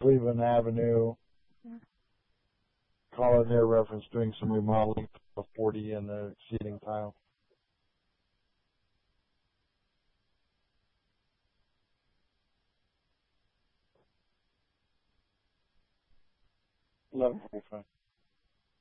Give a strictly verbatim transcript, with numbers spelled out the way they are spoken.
Cleveland Avenue. Call it near reference doing some remodeling of forty and the seating tile. eleven forty-five.